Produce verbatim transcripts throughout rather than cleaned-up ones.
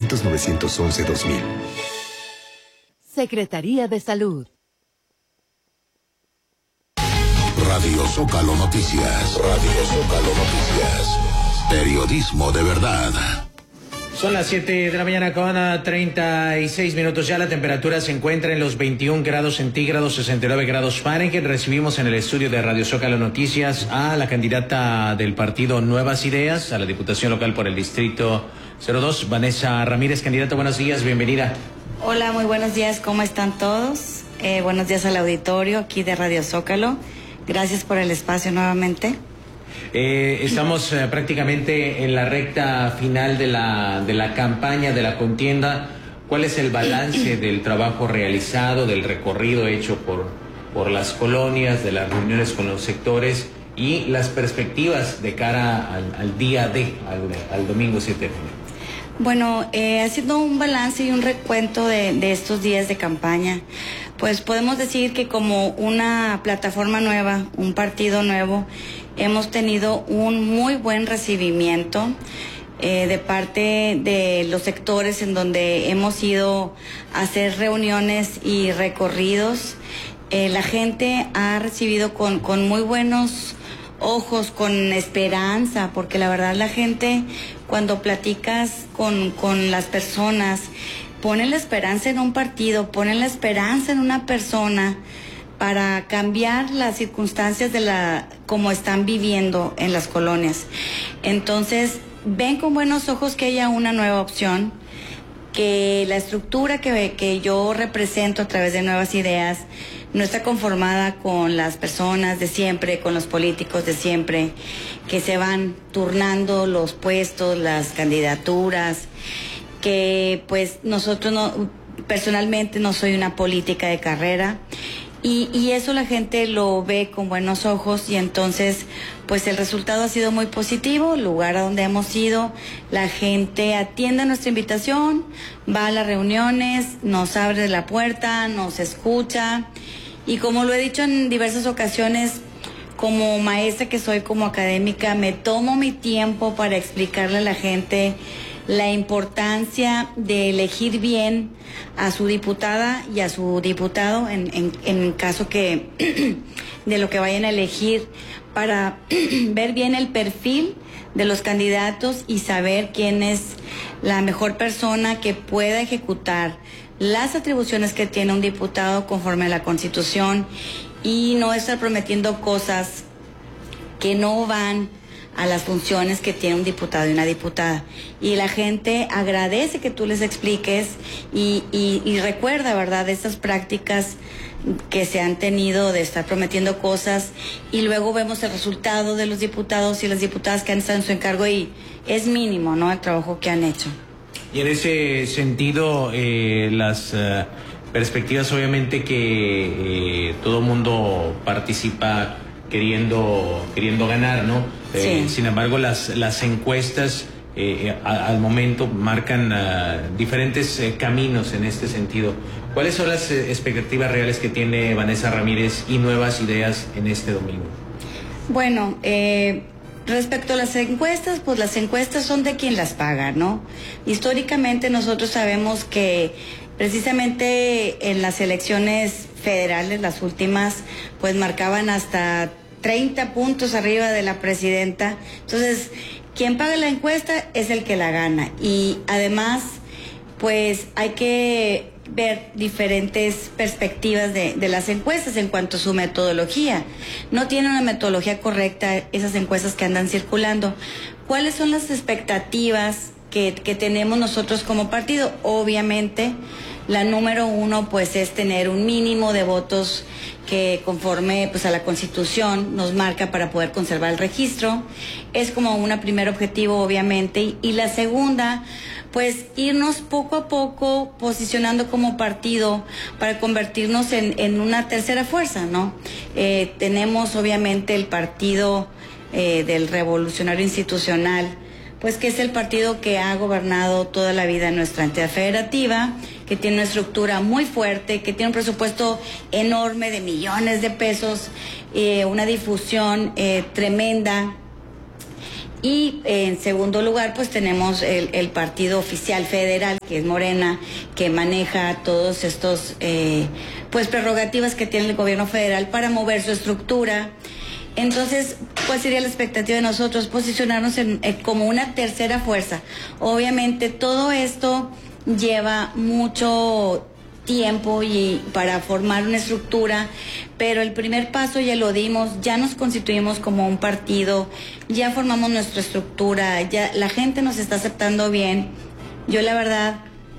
requisitos novecientos once dos mil. Secretaría de Salud. Radio Zócalo Noticias. Radio Zócalo Noticias. Periodismo de verdad. Son las siete de la mañana con treinta y seis minutos ya. La temperatura se encuentra en los veintiún grados centígrados, sesenta y nueve grados Fahrenheit. Recibimos en el estudio de Radio Zócalo Noticias a la candidata del partido Nuevas Ideas a la Diputación Local por el Distrito cero dos, Vanessa Ramírez. Candidata, buenos días, bienvenida. Hola, muy buenos días, ¿cómo están todos? Eh, buenos días al auditorio aquí de Radio Zócalo. Gracias por el espacio nuevamente. Eh, estamos eh, prácticamente en la recta final de la, de la campaña, de la contienda. ¿Cuál es el balance del trabajo realizado, del recorrido hecho por, por las colonias, de las reuniones con los sectores y las perspectivas de cara al, al día D, al, al domingo siete de junio? Bueno, eh, haciendo un balance y un recuento de, de estos días de campaña, pues podemos decir que como una plataforma nueva, un partido nuevo, hemos tenido un muy buen recibimiento eh, de parte de los sectores en donde hemos ido a hacer reuniones y recorridos. Eh, la gente ha recibido con, con muy buenos ojos, con esperanza, porque la verdad la gente cuando platicas con, con las personas, pone la esperanza en un partido, pone la esperanza en una persona para cambiar las circunstancias de la como están viviendo en las colonias. Entonces, ven con buenos ojos que haya una nueva opción, que la estructura que, que yo represento a través de Nuevas Ideas no está conformada con las personas de siempre, con los políticos de siempre, que se van turnando los puestos, las candidaturas, que pues nosotros no, personalmente no soy una política de carrera, y, y eso la gente lo ve con buenos ojos, y entonces pues el resultado ha sido muy positivo. El lugar a donde hemos ido, la gente atiende nuestra invitación, va a las reuniones, nos abre la puerta, nos escucha, y como lo he dicho en diversas ocasiones, como maestra que soy, como académica, me tomo mi tiempo para explicarle a la gente la importancia de elegir bien a su diputada y a su diputado en, en, en caso que de lo que vayan a elegir, para ver bien el perfil de los candidatos y saber quién es la mejor persona que pueda ejecutar las atribuciones que tiene un diputado conforme a la Constitución, y no estar prometiendo cosas que no van a las funciones que tiene un diputado y una diputada. Y la gente agradece que tú les expliques y, y, y recuerda, ¿verdad?, de estas prácticas que se han tenido de estar prometiendo cosas, y luego vemos el resultado de los diputados y las diputadas que han estado en su encargo, y es mínimo, ¿no?, el trabajo que han hecho. Y en ese sentido, eh, las uh, perspectivas, obviamente que eh, todo mundo participa queriendo queriendo ganar, ¿no? Eh, sí. Sin embargo, las las encuestas eh, a, al momento marcan uh, diferentes eh, caminos en este sentido. ¿Cuáles son las eh, expectativas reales que tiene Vanessa Ramírez y Nuevas Ideas en este domingo? Bueno, eh, respecto a las encuestas, pues las encuestas son de quien las paga, ¿no? Históricamente nosotros sabemos que precisamente en las elecciones federales, las últimas, pues marcaban hasta treinta puntos arriba de la presidenta. Entonces, quien paga la encuesta es el que la gana. Y además, pues hay que ver diferentes perspectivas de, de las encuestas en cuanto a su metodología. No tienen una metodología correcta esas encuestas que andan circulando. ¿Cuáles son las expectativas que, que tenemos nosotros como partido? Obviamente, la número uno pues es tener un mínimo de votos que conforme pues a la Constitución nos marca para poder conservar el registro. Es como un primer objetivo, obviamente, y, y la segunda, pues irnos poco a poco posicionando como partido para convertirnos en, en una tercera fuerza, ¿no? Eh, tenemos obviamente el partido eh, del Revolucionario Institucional, pues que es el partido que ha gobernado toda la vida en nuestra entidad federativa, que tiene una estructura muy fuerte, que tiene un presupuesto enorme de millones de pesos, eh, una difusión eh, tremenda, Y eh, en segundo lugar, pues tenemos el, el partido oficial federal, que es Morena, que maneja todos estos eh, pues prerrogativas que tiene el gobierno federal para mover su estructura. Entonces, ¿cuál sería la expectativa de nosotros? Posicionarnos en, eh, como una tercera fuerza. Obviamente, todo esto lleva mucho tiempo y para formar una estructura, pero el primer paso ya lo dimos, ya nos constituimos como un partido, ya formamos nuestra estructura, ya la gente nos está aceptando bien. Yo la verdad,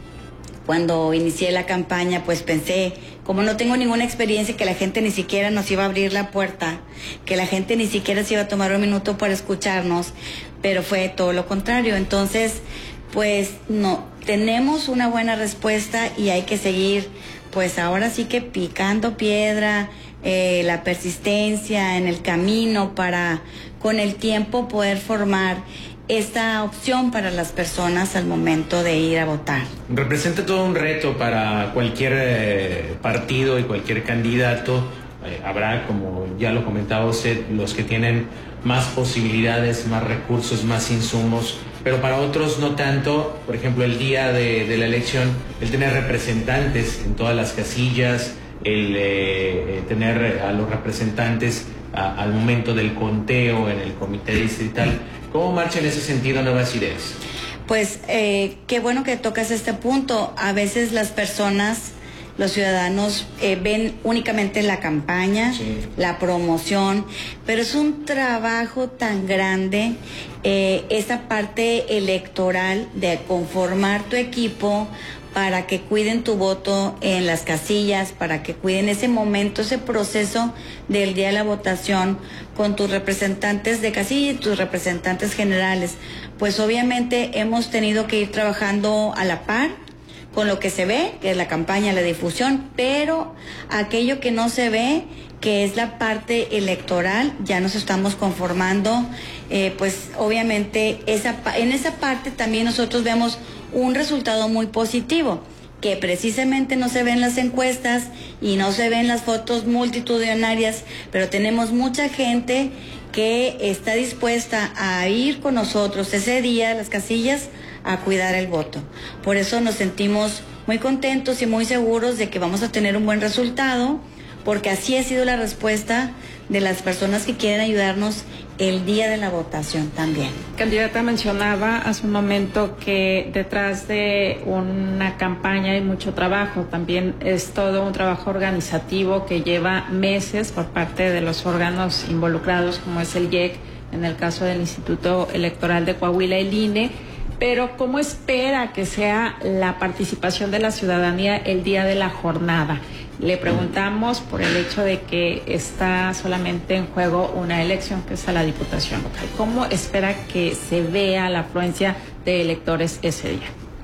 cuando inicié la campaña, pues pensé, como no tengo ninguna experiencia, que la gente ni siquiera nos iba a abrir la puerta, que la gente ni siquiera se iba a tomar un minuto para escucharnos, pero fue todo lo contrario. Entonces, pues no, tenemos una buena respuesta y hay que seguir, pues ahora sí que picando piedra, eh, la persistencia en el camino para con el tiempo poder formar esta opción para las personas al momento de ir a votar. Representa todo un reto para cualquier eh, partido y cualquier candidato. Eh, habrá, como ya lo comentaba usted, los que tienen más posibilidades, más recursos, más insumos, pero para otros no tanto. Por ejemplo, el día de, de la elección, el tener representantes en todas las casillas, el eh, tener a los representantes a, al momento del conteo en el comité distrital. ¿Cómo marcha en ese sentido Nuevas Ideas? Pues eh, qué bueno que tocas este punto. A veces las personas, los ciudadanos eh, ven únicamente la campaña, sí, la promoción, pero es un trabajo tan grande eh, esa parte electoral de conformar tu equipo para que cuiden tu voto en las casillas, para que cuiden ese momento, ese proceso del día de la votación con tus representantes de casilla y tus representantes generales. Pues obviamente hemos tenido que ir trabajando a la par con lo que se ve, que es la campaña, la difusión, pero aquello que no se ve, que es la parte electoral, ya nos estamos conformando, eh, pues obviamente esa, en esa parte también nosotros vemos un resultado muy positivo, que precisamente no se ven las encuestas y no se ven las fotos multitudinarias, pero tenemos mucha gente que está dispuesta a ir con nosotros ese día a las casillas a cuidar el voto. Por eso nos sentimos muy contentos y muy seguros de que vamos a tener un buen resultado, porque así ha sido la respuesta de las personas que quieren ayudarnos el día de la votación también. Candidata, mencionaba hace un momento que detrás de una campaña hay mucho trabajo, también es todo un trabajo organizativo que lleva meses por parte de los órganos involucrados, como es el I E C, en el caso del Instituto Electoral de Coahuila, el I N E, pero ¿cómo espera que sea la participación de la ciudadanía el día de la jornada? Le preguntamos por el hecho de que está solamente en juego una elección, que es a la Diputación Local. ¿Cómo espera que se vea la afluencia de electores ese día?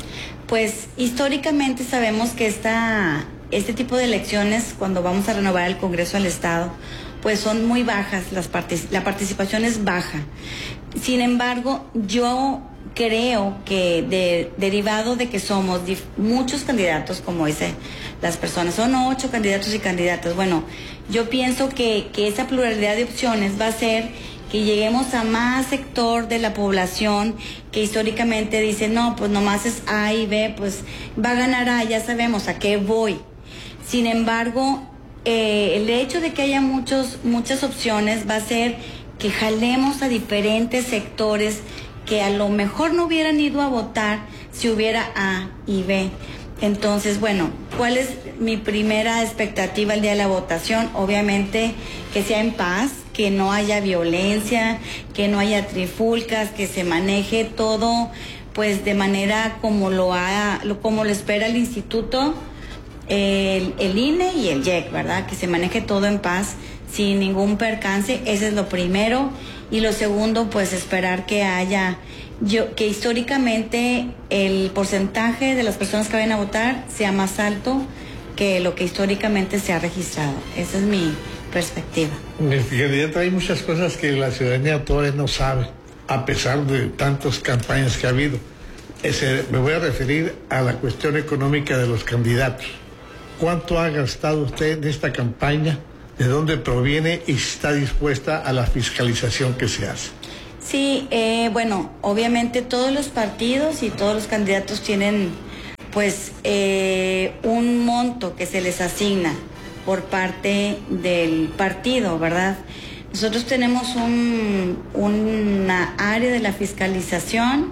Pues históricamente sabemos que esta, este tipo de elecciones, cuando vamos a renovar el Congreso del Estado, pues son muy bajas, las partic- la participación es baja. Sin embargo, yo creo que de, derivado de que somos dif- muchos candidatos, como dicen las personas, son ocho candidatos y candidatas. Bueno, yo pienso que, que esa pluralidad de opciones va a hacer que lleguemos a más sector de la población que históricamente dice, no, pues nomás es A y B, pues va a ganar A, ya sabemos a qué voy. Sin embargo, eh, el hecho de que haya muchos, muchas opciones va a hacer que jalemos a diferentes sectores que a lo mejor no hubieran ido a votar si hubiera A y B. Entonces, bueno, ¿cuál es mi primera expectativa el día de la votación? Obviamente que sea en paz, que no haya violencia, que no haya trifulcas, que se maneje todo pues de manera como lo ha, como lo espera el instituto, el, el I N E y el I E C, ¿verdad? Que se maneje todo en paz, sin ningún percance. Ese es lo primero. Y lo segundo, pues esperar que haya, yo, que históricamente el porcentaje de las personas que vayan a votar sea más alto que lo que históricamente se ha registrado. Esa es mi perspectiva. Candidata, hay muchas cosas que la ciudadanía todavía no sabe, a pesar de tantas campañas que ha habido. Ese, me voy a referir a la cuestión económica de los candidatos. ¿Cuánto ha gastado usted en esta campaña? ¿De dónde proviene y está dispuesta a la fiscalización que se hace? Sí, eh, bueno, obviamente todos los partidos y todos los candidatos tienen pues eh, un monto que se les asigna por parte del partido, ¿verdad? Nosotros tenemos un, una área de la fiscalización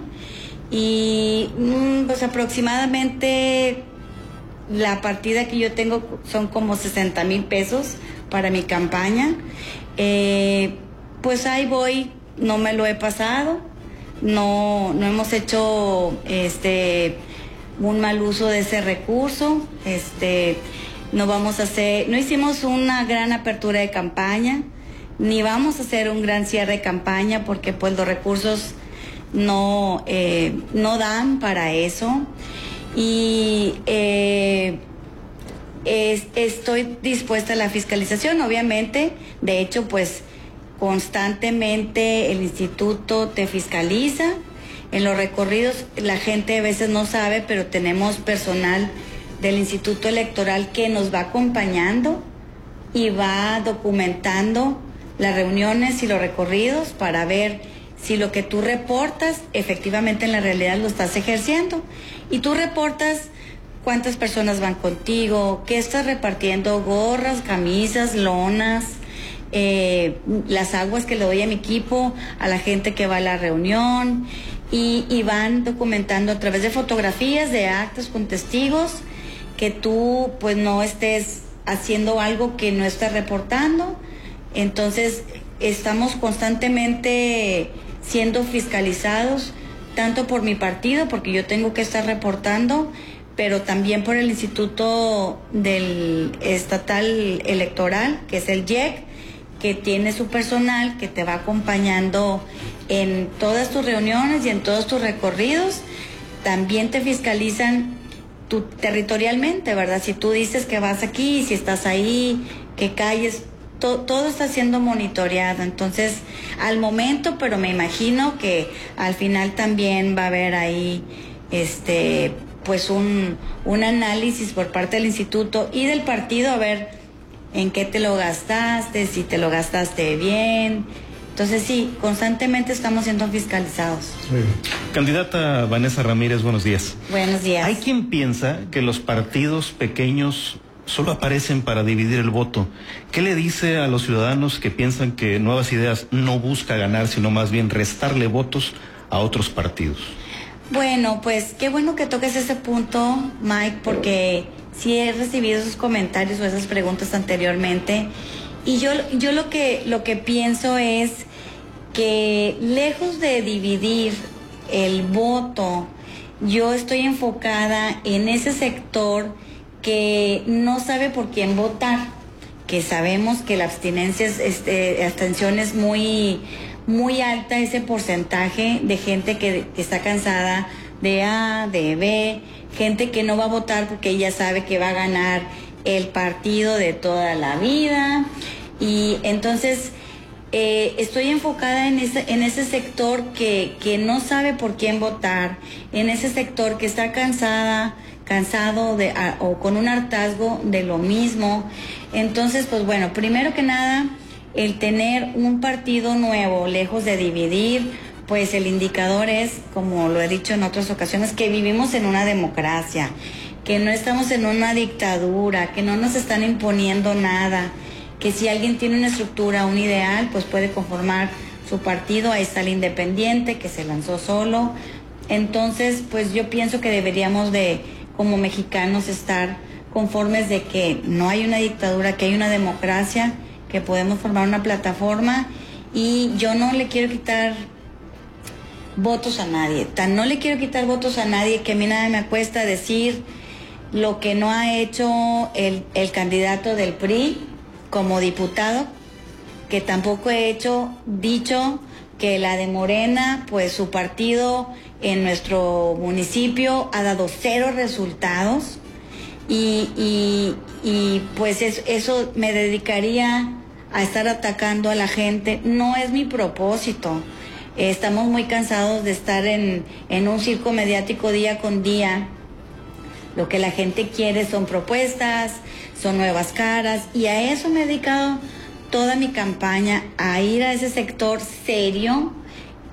y pues aproximadamente la partida que yo tengo son como sesenta mil pesos para mi campaña. Eh, pues ahí voy, no me lo he pasado, no, no hemos hecho este un mal uso de ese recurso, este no vamos a hacer, no hicimos una gran apertura de campaña, ni vamos a hacer un gran cierre de campaña porque pues los recursos no, eh, no dan para eso. Y eh, es, estoy dispuesta a la fiscalización, obviamente. De hecho, pues constantemente el instituto te fiscaliza. En los recorridos la gente a veces no sabe, pero tenemos personal del Instituto Electoral que nos va acompañando y va documentando las reuniones y los recorridos para ver si lo que tú reportas efectivamente en la realidad lo estás ejerciendo. Y tú reportas cuántas personas van contigo, qué estás repartiendo, gorras, camisas, lonas, eh, las aguas que le doy a mi equipo, a la gente que va a la reunión, y, y van documentando a través de fotografías, de actos con testigos, que tú pues no estés haciendo algo que no estás reportando. Entonces estamos constantemente siendo fiscalizados, tanto por mi partido, porque yo tengo que estar reportando, pero también por el Instituto del Estatal Electoral, que es el I E C, que tiene su personal que te va acompañando en todas tus reuniones y en todos tus recorridos. También te fiscalizan tú, territorialmente, ¿verdad? Si tú dices que vas aquí, si estás ahí, qué calles, to, todo está siendo monitoreado. Entonces, al momento, pero me imagino que al final también va a haber ahí este pues un, un análisis por parte del instituto y del partido, a ver en qué te lo gastaste, si te lo gastaste bien. Entonces sí, constantemente estamos siendo fiscalizados. Muy bien. Candidata Vanessa Ramírez, buenos días. Buenos días. Hay quien piensa que los partidos pequeños solo aparecen para dividir el voto. ¿Qué le dice a los ciudadanos que piensan que Nuevas Ideas no busca ganar, sino más bien restarle votos a otros partidos? Bueno, pues qué bueno que toques ese punto, Mike, porque sí he recibido esos comentarios o esas preguntas anteriormente. Y yo, yo lo que, lo que pienso es que lejos de dividir el voto, yo estoy enfocada en ese sector que no sabe por quién votar, que sabemos que la abstinencia es, este, abstención es muy, muy alta, ese porcentaje de gente que, que está cansada de A, de B, gente que no va a votar porque ella sabe que va a ganar el partido de toda la vida. Y entonces eh, estoy enfocada en ese, en ese sector que, que no sabe por quién votar, en ese sector que está cansada, cansado de, a, o con un hartazgo de lo mismo. Entonces, pues bueno, primero que nada, el tener un partido nuevo, lejos de dividir, pues el indicador es, como lo he dicho en otras ocasiones, que vivimos en una democracia, que no estamos en una dictadura, que no nos están imponiendo nada, que si alguien tiene una estructura, un ideal, pues puede conformar su partido. Ahí está el independiente, que se lanzó solo. Entonces, pues yo pienso que deberíamos de, como mexicanos, estar conformes de que no hay una dictadura, que hay una democracia, que podemos formar una plataforma, y yo no le quiero quitar votos a nadie. Tan no le quiero quitar votos a nadie que a mí nada me cuesta decir lo que no ha hecho el, el candidato del P R I como diputado, que tampoco he hecho, dicho que la de Morena, pues su partido en nuestro municipio ha dado cero resultados, y, y, y pues es, eso me dedicaría a estar atacando a la gente. No es mi propósito. Estamos muy cansados de estar en, en un circo mediático día con día. Lo que la gente quiere son propuestas, son nuevas caras, y a eso me he dedicado toda mi campaña, a ir a ese sector serio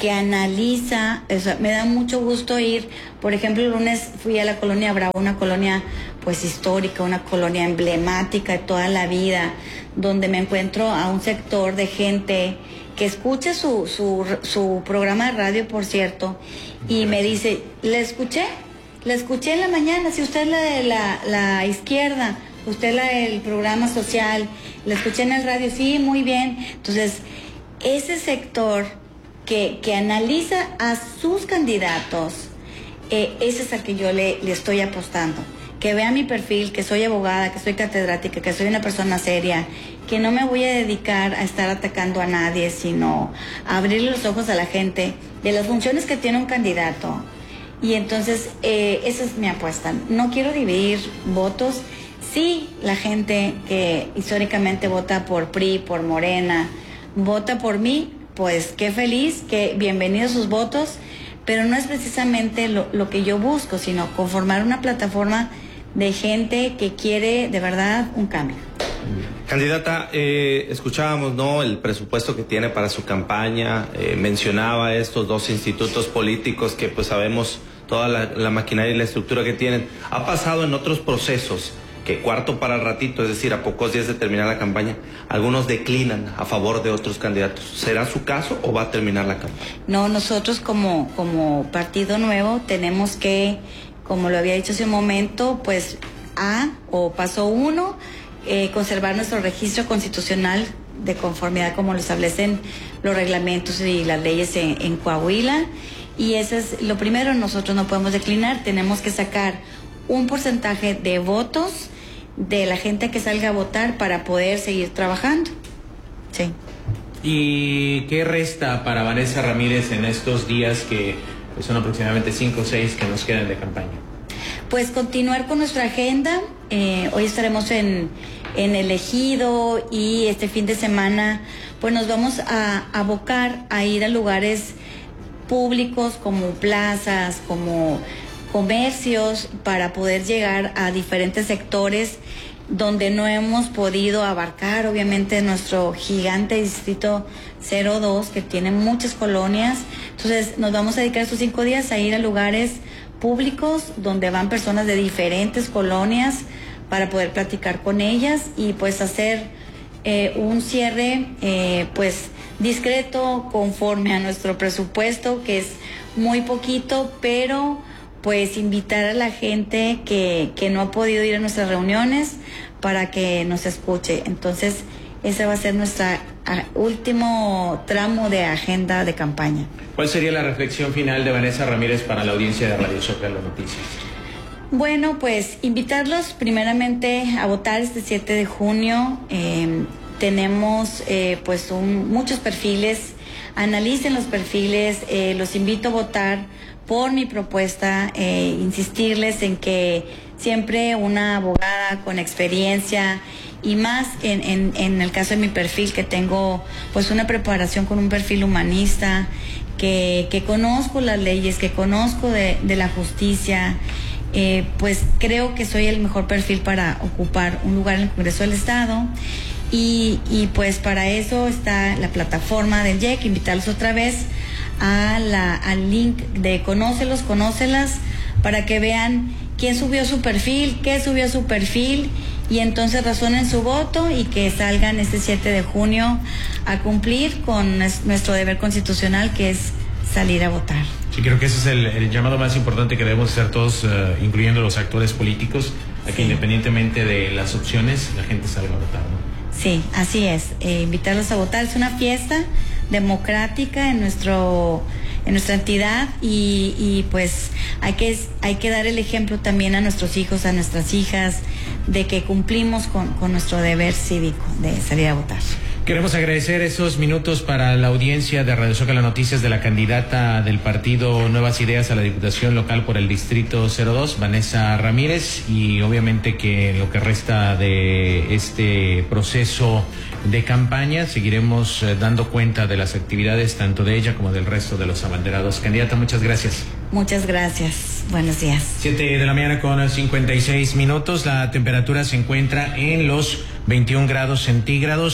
que analiza, o sea, me da mucho gusto ir, por ejemplo, el lunes fui a la colonia Bravo, una colonia pues histórica, una colonia emblemática de toda la vida, donde me encuentro a un sector de gente que escucha su, su, su programa de radio, por cierto, y me dice, ¿le escuché? La escuché en la mañana, si usted es la de la, la izquierda, usted es la del programa social, la escuché en el radio, sí, muy bien. Entonces, ese sector que, que analiza a sus candidatos, eh, ese es al que yo le, le estoy apostando. Que vea mi perfil, que soy abogada, que soy catedrática, que soy una persona seria, que no me voy a dedicar a estar atacando a nadie, sino a abrirle los ojos a la gente de las funciones que tiene un candidato. Y entonces, eh, esa es mi apuesta. No quiero dividir votos. Sí, la gente que históricamente vota por P R I, por Morena, vota por mí, pues qué feliz, que bienvenidos sus votos, pero no es precisamente lo, lo que yo busco, sino conformar una plataforma de gente que quiere de verdad un cambio. Candidata, eh, escuchábamos, ¿no?, el presupuesto que tiene para su campaña, eh, mencionaba estos dos institutos políticos que pues sabemos toda la, la maquinaria y la estructura que tienen. Ha pasado en otros procesos que cuarto para el ratito, es decir, a pocos días de terminar la campaña, algunos declinan a favor de otros candidatos. ¿Será su caso o va a terminar la campaña? No, nosotros como, como Partido Nuevo tenemos que, como lo había dicho hace un momento, pues A o paso uno, eh, conservar nuestro registro constitucional de conformidad como lo establecen los reglamentos y las leyes en, en Coahuila. Y eso es lo primero, nosotros no podemos declinar, tenemos que sacar un porcentaje de votos de la gente que salga a votar para poder seguir trabajando. Sí. ¿Y qué resta para Vanessa Ramírez en estos días que pues, son aproximadamente cinco o seis que nos quedan de campaña? Pues continuar con nuestra agenda. Eh, hoy estaremos en, en el Ejido y este fin de semana pues nos vamos a abocar a ir a lugares públicos como plazas, como comercios, para poder llegar a diferentes sectores donde no hemos podido abarcar, obviamente, nuestro gigante distrito cero dos, que tiene muchas colonias. Entonces nos vamos a dedicar estos cinco días a ir a lugares públicos donde van personas de diferentes colonias para poder platicar con ellas y pues hacer eh, un cierre eh, pues discreto, conforme a nuestro presupuesto, que es muy poquito, pero pues invitar a la gente que, que no ha podido ir a nuestras reuniones para que nos escuche. Entonces, ese va a ser nuestro último tramo de agenda de campaña. ¿Cuál sería la reflexión final de Vanessa Ramírez para la audiencia de Radio Zócalo Noticias? Bueno, pues invitarlos primeramente a votar este siete de junio. Eh, tenemos eh, pues un, muchos perfiles, analicen los perfiles, eh, los invito a votar por mi propuesta, eh, insistirles en que siempre una abogada con experiencia y más en, en, en el caso de mi perfil, que tengo pues una preparación con un perfil humanista, que, que conozco las leyes, que conozco de, de la justicia, eh, pues creo que soy el mejor perfil para ocupar un lugar en el Congreso del Estado. Y, y pues para eso está la plataforma del Y E C, invitarlos otra vez a la, al link de Conócelos, Conócelas, para que vean quién subió su perfil, qué subió su perfil, y entonces razonen su voto y que salgan este siete de junio a cumplir con nuestro deber constitucional, que es salir a votar. Sí, creo que ese es el, el llamado más importante que debemos hacer todos, uh, incluyendo los actores políticos, a que sí, independientemente de las opciones, la gente salga a votar, ¿no? Sí, así es, eh, invitarlos a votar. Es una fiesta democrática en nuestro en nuestra entidad y, y pues hay que hay que dar el ejemplo también a nuestros hijos, a nuestras hijas, de que cumplimos con, con nuestro deber cívico de salir a votar. Queremos agradecer esos minutos para la audiencia de Radio Zócalo Noticias de la candidata del partido Nuevas Ideas a la Diputación Local por el Distrito cero dos, Vanessa Ramírez, y obviamente que lo que resta de este proceso de campaña seguiremos eh, dando cuenta de las actividades tanto de ella como del resto de los abanderados. Candidata, muchas gracias. Muchas gracias. Buenos días. Siete de la mañana con cincuenta y seis minutos. La temperatura se encuentra en los veintiún grados centígrados.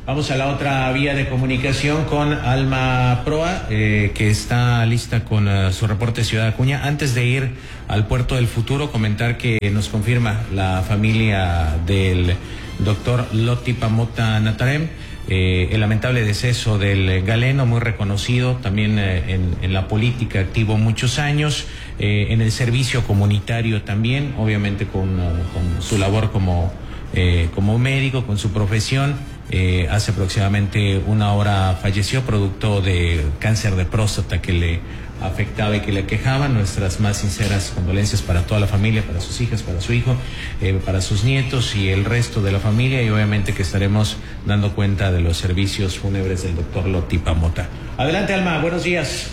Vamos a la otra vía de comunicación con Alma Proa, eh, que está lista con uh, su reporte Ciudad Acuña. Antes de ir al Puerto del Futuro, comentar que nos confirma la familia del doctor Loti Pamota Natarem, eh, el lamentable deceso del galeno, muy reconocido también eh, en, en la política, activo muchos años, eh, en el servicio comunitario también, obviamente con, uh, con su labor como, eh, como médico, con su profesión. Eh, hace aproximadamente una hora falleció producto de cáncer de próstata que le afectaba y que le quejaba. Nuestras más sinceras condolencias para toda la familia, para sus hijas, para su hijo, eh, para sus nietos y el resto de la familia, y obviamente que estaremos dando cuenta de los servicios fúnebres del doctor Loti Pamota. Adelante, Alma, buenos días.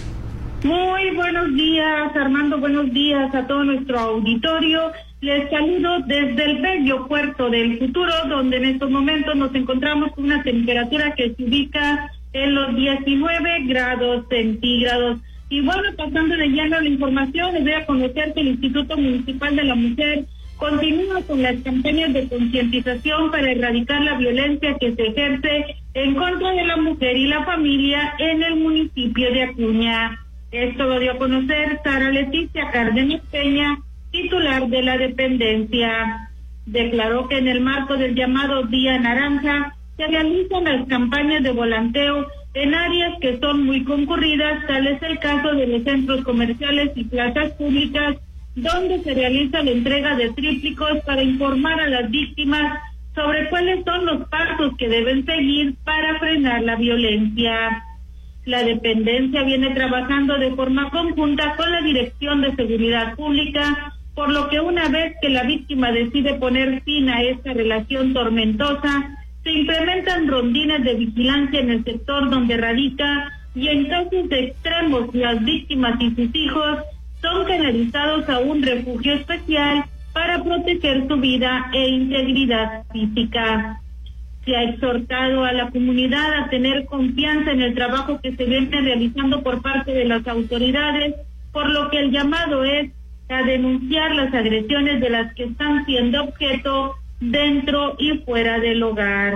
Muy buenos días, Armando, buenos días a todo nuestro auditorio. Les saludo desde el bello Puerto del Futuro, donde en estos momentos nos encontramos con una temperatura que se ubica en los diecinueve grados centígrados. Y bueno, pasando de lleno a la información, les voy a conocer que el Instituto Municipal de la Mujer continúa con las campañas de concientización para erradicar la violencia que se ejerce en contra de la mujer y la familia en el municipio de Acuña. Esto lo dio a conocer Sara Leticia Cárdenas Peña, titular de la dependencia. Declaró que en el marco del llamado Día Naranja se realizan las campañas de volanteo en áreas que son muy concurridas, tal es el caso de los centros comerciales y plazas públicas, donde se realiza la entrega de trípticos para informar a las víctimas sobre cuáles son los pasos que deben seguir para frenar la violencia. La dependencia viene trabajando de forma conjunta con la Dirección de Seguridad Pública, por lo que una vez que la víctima decide poner fin a esta relación tormentosa, se implementan rondines de vigilancia en el sector donde radica, y en casos de extremos las víctimas y sus hijos son canalizados a un refugio especial para proteger su vida e integridad física. Se ha exhortado a la comunidad a tener confianza en el trabajo que se viene realizando por parte de las autoridades, por lo que el llamado es a denunciar las agresiones de las que están siendo objeto dentro y fuera del hogar.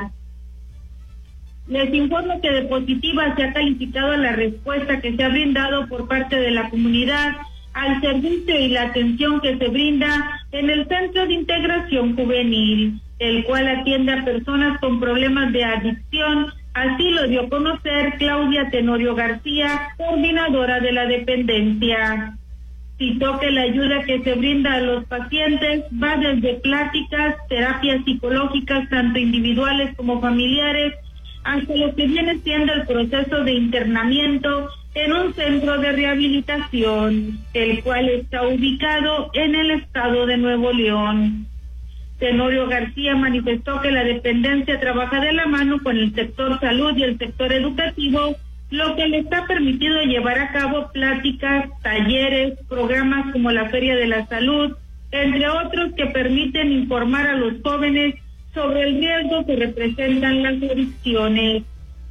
Les informo que de positiva se ha calificado la respuesta que se ha brindado por parte de la comunidad al servicio y la atención que se brinda en el Centro de Integración Juvenil, el cual atiende a personas con problemas de adicción. Así lo dio a conocer Claudia Tenorio García, coordinadora de la dependencia. Citó que la ayuda que se brinda a los pacientes va desde pláticas, terapias psicológicas, tanto individuales como familiares, hasta lo que viene siendo el proceso de internamiento en un centro de rehabilitación, el cual está ubicado en el estado de Nuevo León. Tenorio García manifestó que la dependencia trabaja de la mano con el sector salud y el sector educativo, lo que les ha permitido llevar a cabo pláticas, talleres, programas como la Feria de la Salud, entre otros que permiten informar a los jóvenes sobre el riesgo que representan las adicciones.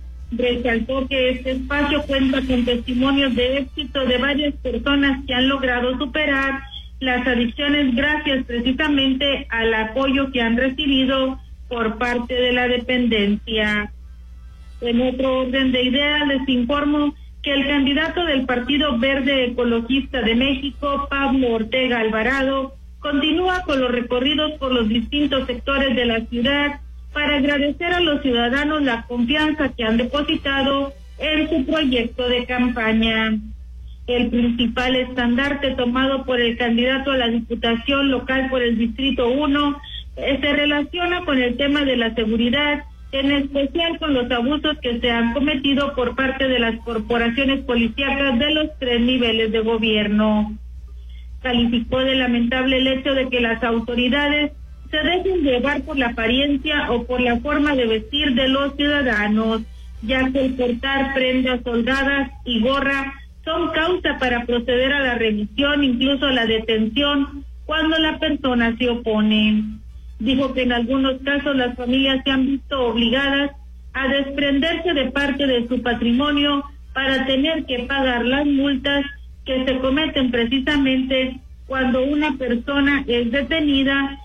Resaltó que este espacio cuenta con testimonios de éxito de varias personas que han logrado superar las adicciones gracias precisamente al apoyo que han recibido por parte de la dependencia. En otro orden de ideas, les informo que el candidato del Partido Verde Ecologista de México, Pablo Ortega Alvarado, continúa con los recorridos por los distintos sectores de la ciudad para agradecer a los ciudadanos la confianza que han depositado en su proyecto de campaña. El principal estandarte tomado por el candidato a la Diputación Local por el Distrito uno se relaciona con el tema de la seguridad, en especial con los abusos que se han cometido por parte de las corporaciones policíacas de los tres niveles de gobierno. Calificó de lamentable el hecho de que las autoridades se dejen llevar por la apariencia o por la forma de vestir de los ciudadanos, ya que el portar prendas holgadas y gorra son causa para proceder a la revisión, incluso a la detención, cuando la persona se opone. Dijo que en algunos casos las familias se han visto obligadas a desprenderse de parte de su patrimonio para tener que pagar las multas que se cometen precisamente cuando una persona es detenida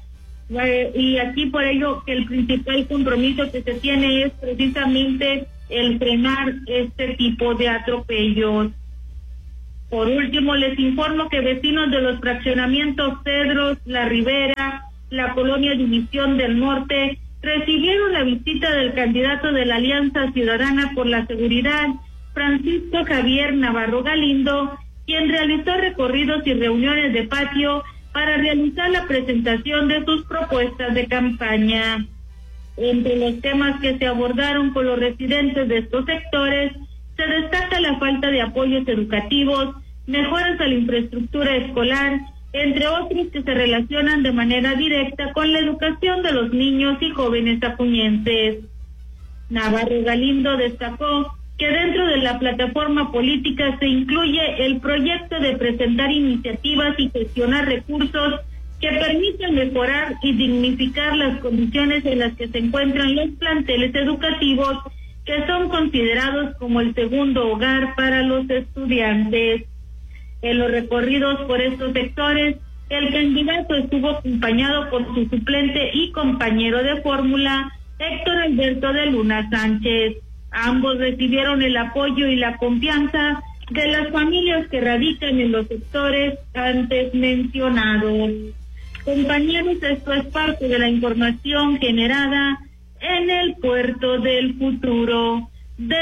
Eh, y aquí por ello que el principal compromiso que se tiene es precisamente el frenar este tipo de atropellos. Por último, les informo que vecinos de los fraccionamientos Cedros, La Ribera, la colonia División del Norte, recibieron la visita del candidato de la Alianza Ciudadana por la Seguridad, Francisco Javier Navarro Galindo, quien realizó recorridos y reuniones de patio para realizar la presentación de sus propuestas de campaña. Entre los temas que se abordaron con los residentes de estos sectores, se destaca la falta de apoyos educativos, mejoras a la infraestructura escolar, entre otros que se relacionan de manera directa con la educación de los niños y jóvenes acuñenses. Navarro Galindo destacó que dentro de la plataforma política se incluye el proyecto de presentar iniciativas y gestionar recursos que permitan mejorar y dignificar las condiciones en las que se encuentran los planteles educativos que son considerados como el segundo hogar para los estudiantes. En los recorridos por estos sectores, el candidato estuvo acompañado por su suplente y compañero de fórmula, Héctor Alberto de Luna Sánchez. Ambos recibieron el apoyo y la confianza de las familias que radican en los sectores antes mencionados. Compañeros, esto es parte de la información generada en el Puerto del Futuro. De